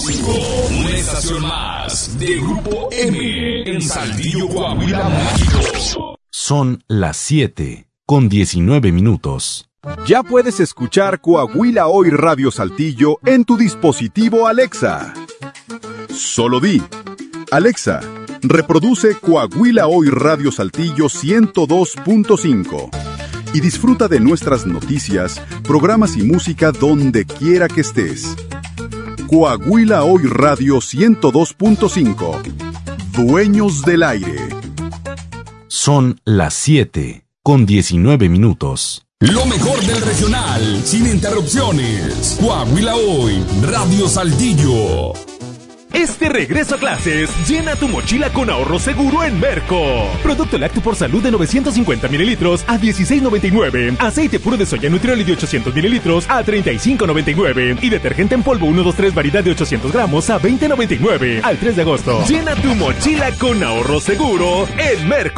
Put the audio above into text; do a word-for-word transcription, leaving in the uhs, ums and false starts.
cinco, una estación más de Grupo M en Saltillo, Coahuila, México. Son las siete con diecinueve minutos. Ya puedes escuchar Coahuila Hoy Radio Saltillo en tu dispositivo Alexa. Solo di, Alexa, reproduce Coahuila Hoy Radio Saltillo ciento dos punto cinco y disfruta de nuestras noticias, programas y música donde quiera que estés. Coahuila Hoy Radio ciento dos punto cinco. Dueños del aire. Son las siete con diecinueve minutos. Lo mejor del regional, sin interrupciones. Coahuila Hoy, Radio Saltillo. Este regreso a clases, llena tu mochila con ahorro seguro en Merco. Producto lácteo por salud de novecientos cincuenta mililitros a dieciséis noventa y nueve. Aceite puro de soya Nutrioli de ochocientos mililitros a treinta y cinco noventa y nueve. Y detergente en polvo uno dos tres variedad de ochocientos gramos a veinte noventa y nueve. Al tres de agosto. Llena tu mochila con ahorro seguro en Merco.